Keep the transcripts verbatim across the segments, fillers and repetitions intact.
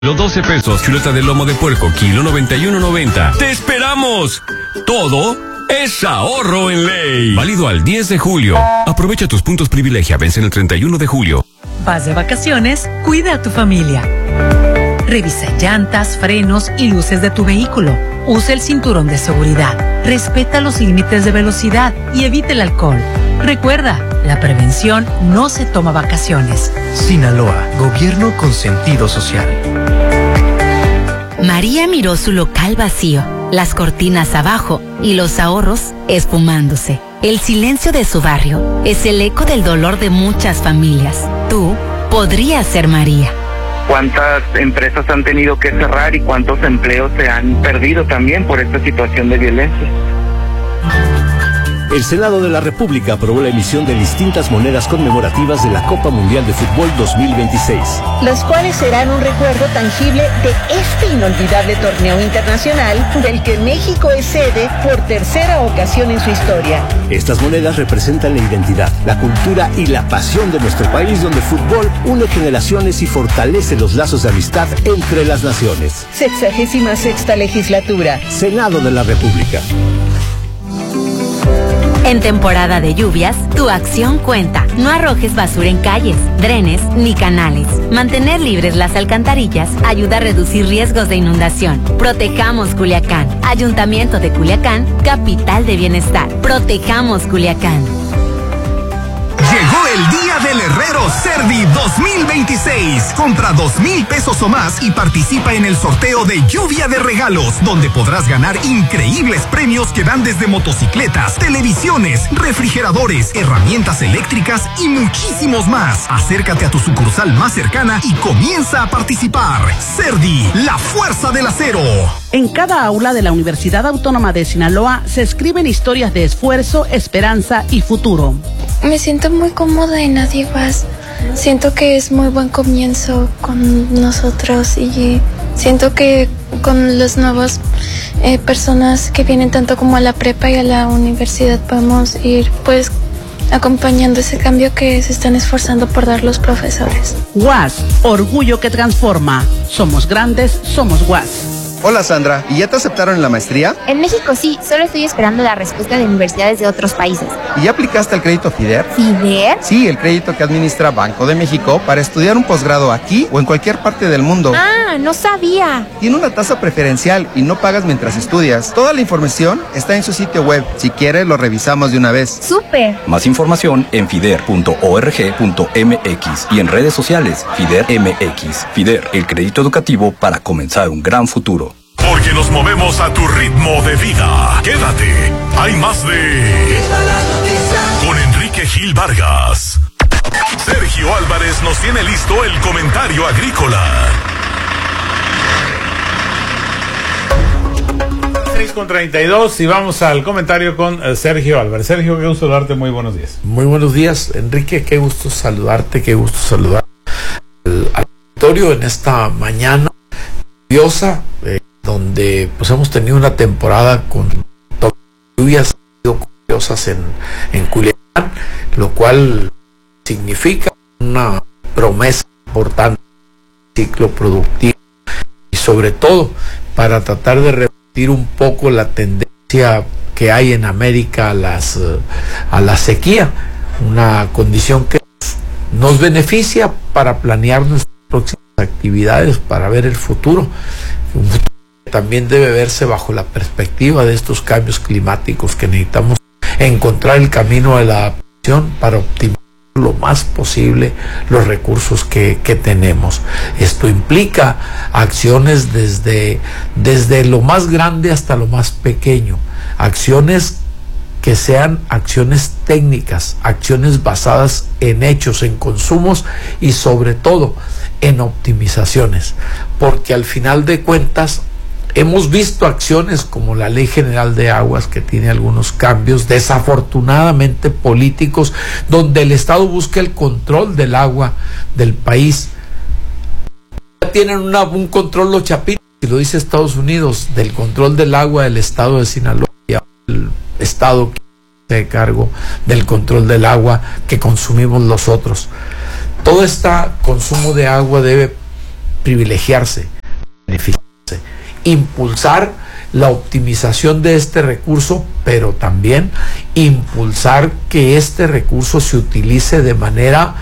Los doce pesos, chuleta de lomo de puerco, kilo noventa y uno noventa. ¡Te esperamos! Todo es ahorro en Ley. Válido al diez de julio. Aprovecha tus puntos privilegia, vencen el treinta y uno de julio. Vas de vacaciones, cuida a tu familia. Revisa llantas, frenos y luces de tu vehículo. Usa el cinturón de seguridad. Respeta los límites de velocidad y evita el alcohol. Recuerda, la prevención no se toma vacaciones. Sinaloa, gobierno con sentido social. María miró su local vacío, las cortinas abajo y los ahorros esfumándose. El silencio de su barrio es el eco del dolor de muchas familias. Tú podrías ser María. ¿Cuántas empresas han tenido que cerrar y cuántos empleos se han perdido también por esta situación de violencia? El Senado de la República aprobó la emisión de distintas monedas conmemorativas de la Copa Mundial de Fútbol dos mil veintiséis. Las cuales serán un recuerdo tangible de este inolvidable torneo internacional del que México es sede por tercera ocasión en su historia. Estas monedas representan la identidad, la cultura y la pasión de nuestro país, donde el fútbol une generaciones y fortalece los lazos de amistad entre las naciones. Sexagésima sexta legislatura. Senado de la República. En temporada de lluvias, tu acción cuenta. No arrojes basura en calles, drenes ni canales. Mantener libres las alcantarillas ayuda a reducir riesgos de inundación. Protejamos Culiacán. Ayuntamiento de Culiacán, capital de bienestar. Protejamos Culiacán. Llegó el día del Herrero Cerdi dos mil veintiséis. Compra dos mil pesos o más y participa en el sorteo de Lluvia de Regalos, donde podrás ganar increíbles premios que van desde motocicletas, televisiones, refrigeradores, herramientas eléctricas y muchísimos más. Acércate a tu sucursal más cercana y comienza a participar. Cerdi, la fuerza del acero. En cada aula de la Universidad Autónoma de Sinaloa se escriben historias de esfuerzo, esperanza y futuro. Me siento muy cómoda en Adiguas. Siento que es muy buen comienzo con nosotros y siento que con las nuevas eh, personas que vienen tanto como a la prepa y a la universidad podemos ir pues acompañando ese cambio que se están esforzando por dar los profesores. U A S, orgullo que transforma. Somos grandes, somos U A S. Hola Sandra, ¿y ya te aceptaron en la maestría? En México sí, solo estoy esperando la respuesta de universidades de otros países. ¿Y ya aplicaste el crédito FIDER? ¿FIDER? Sí, el crédito que administra Banco de México para estudiar un posgrado aquí o en cualquier parte del mundo. Ah, no sabía. Tiene una tasa preferencial y no pagas mientras estudias. Toda la información está en su sitio web. Si quieres, lo revisamos de una vez. ¡Súper! Más información en fider punto org punto m x y en redes sociales FIDER M X. FIDER, el crédito educativo para comenzar un gran futuro. Porque nos movemos a tu ritmo de vida. Quédate. Hay más de... Con Enrique Gil Vargas. Sergio Álvarez nos tiene listo el comentario agrícola. seis con treinta y dos y vamos al comentario con uh, Sergio Álvarez. Sergio, qué gusto saludarte, muy buenos días. Muy buenos días, Enrique, qué gusto saludarte, qué gusto saludar al, al auditorio en esta mañana lluviosa, eh, donde pues hemos tenido una temporada con lluvias copiosas en, en Culiacán, lo cual significa una promesa importante del ciclo productivo y sobre todo para tratar de revertir un poco la tendencia que hay en América a las a la sequía, una condición que nos beneficia para planear nuestras próximas actividades, para ver el futuro, un futuro también debe verse bajo la perspectiva de estos cambios climáticos que necesitamos encontrar el camino de la adaptación para optimizar lo más posible los recursos que, que tenemos. Esto implica acciones desde, desde lo más grande hasta lo más pequeño, acciones que sean acciones técnicas, acciones basadas en hechos, en consumos y sobre todo en optimizaciones, porque al final de cuentas hemos visto acciones como la Ley General de Aguas, que tiene algunos cambios desafortunadamente políticos, donde el Estado busca el control del agua del país. Ya tienen una, un control los chapitos, y lo dice Estados Unidos, del control del agua del Estado de Sinaloa, y el Estado que se hace cargo del control del agua que consumimos nosotros. Todo este consumo de agua debe privilegiarse, beneficiarse, impulsar la optimización de este recurso, pero también impulsar que este recurso se utilice de manera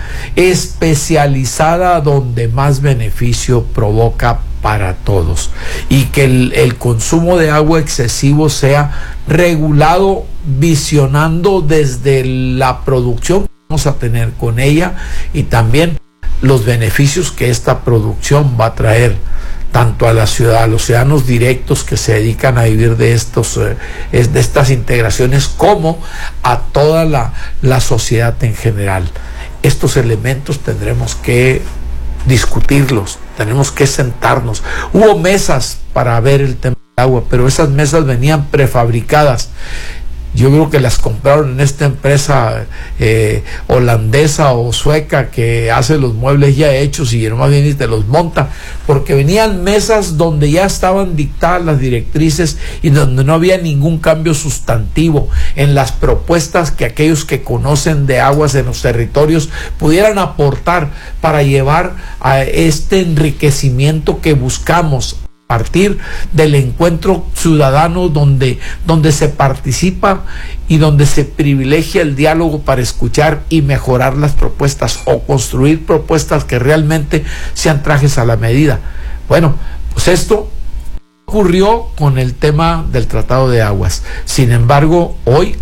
especializada donde más beneficio provoca para todos, y que el, el consumo de agua excesivo sea regulado visionando desde la producción que vamos a tener con ella y también los beneficios que esta producción va a traer tanto a la ciudad, a los ciudadanos directos que se dedican a vivir de estos eh, de estas integraciones, como a toda la, la sociedad en general. Estos elementos tendremos que discutirlos, tenemos que sentarnos. Hubo mesas para ver el tema del agua, pero esas mesas venían prefabricadas. Yo creo que las compraron en esta empresa eh, holandesa o sueca que hace los muebles ya hechos y nomás viene y te los monta, porque venían mesas donde ya estaban dictadas las directrices y donde no había ningún cambio sustantivo en las propuestas que aquellos que conocen de aguas en los territorios pudieran aportar para llevar a este enriquecimiento que buscamos a partir del encuentro ciudadano donde, donde se participa y donde se privilegia el diálogo para escuchar y mejorar las propuestas o construir propuestas que realmente sean trajes a la medida. Bueno, pues esto ocurrió con el tema del Tratado de Aguas. Sin embargo, hoy,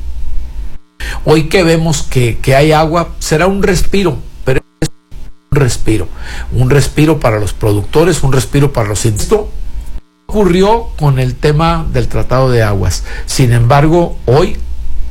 hoy que vemos que, que hay agua, será un respiro, pero es un respiro, un respiro para los productores, un respiro para los industries. Ocurrió con el tema del Tratado de Aguas. Sin embargo, hoy,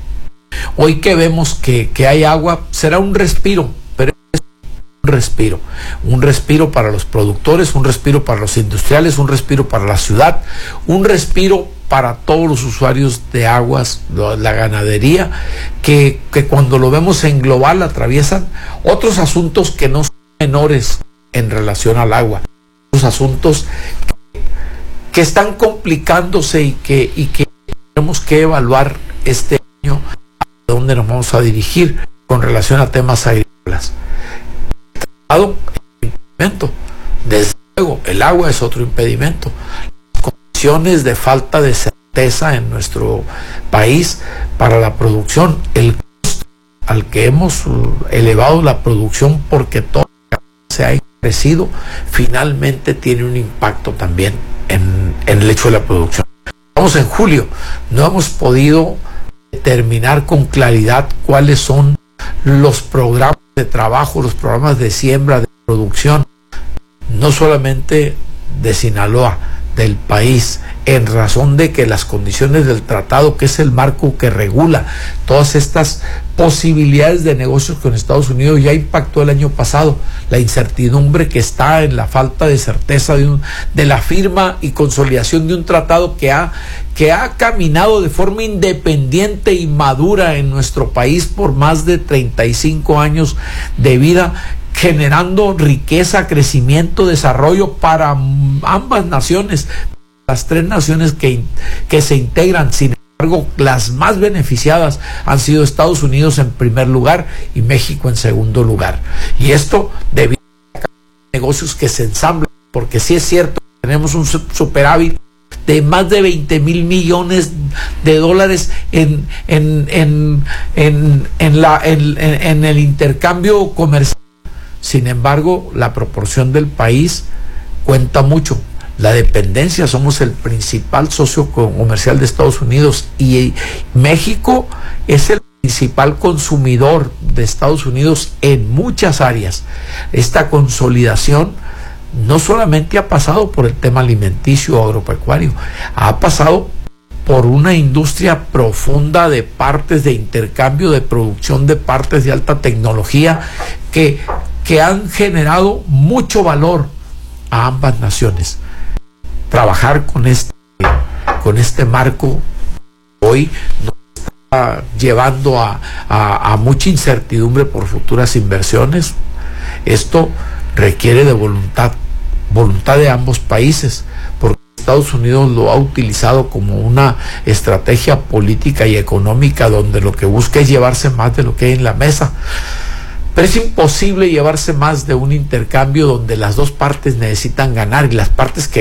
hoy que vemos que, que hay agua, será un respiro, pero es un respiro, un respiro para los productores, un respiro para los industriales, un respiro para la ciudad, un respiro para todos los usuarios de aguas, la ganadería, que, que cuando lo vemos en global atraviesan otros asuntos que no son menores en relación al agua, otros asuntos que están complicándose y que, y que tenemos que evaluar este año a dónde nos vamos a dirigir con relación a temas agrícolas. El impedimento, desde luego, el agua es otro impedimento. Las condiciones de falta de certeza en nuestro país para la producción, el costo al que hemos elevado la producción porque todo se ha crecido, finalmente tiene un impacto también En, en el hecho de la producción. Estamos en julio, no hemos podido determinar con claridad cuáles son los programas de trabajo, los programas de siembra, de producción, no solamente de Sinaloa, del país, en razón de que las condiciones del tratado, que es el marco que regula todas estas posibilidades de negocios con Estados Unidos, ya impactó el año pasado. La incertidumbre que está en la falta de certeza de, un, de la firma y consolidación de un tratado que ha, que ha caminado de forma independiente y madura en nuestro país por más de treinta y cinco años de vida, generando riqueza, crecimiento, desarrollo para ambas naciones, las tres naciones que, que se integran. Sin embargo, las más beneficiadas han sido Estados Unidos en primer lugar y México en segundo lugar. Y esto debido a negocios que se ensamblan, porque sí es cierto, tenemos un superávit de más de veinte mil millones de dólares en, en, en, en, en, la, en, en el intercambio comercial. Sin embargo, la proporción del país cuenta mucho. La dependencia, somos el principal socio comercial de Estados Unidos y México es el principal consumidor de Estados Unidos en muchas áreas. Esta consolidación no solamente ha pasado por el tema alimenticio o agropecuario, ha pasado por una industria profunda de partes de intercambio, de producción de partes de alta tecnología que, que han generado mucho valor a ambas naciones. Trabajar con este, con este marco hoy nos está llevando a, a, a mucha incertidumbre por futuras inversiones. Esto requiere de voluntad, voluntad de ambos países, porque Estados Unidos lo ha utilizado como una estrategia política y económica donde lo que busca es llevarse más de lo que hay en la mesa. pero es imposible llevarse más de un intercambio donde las dos partes necesitan ganar y las partes que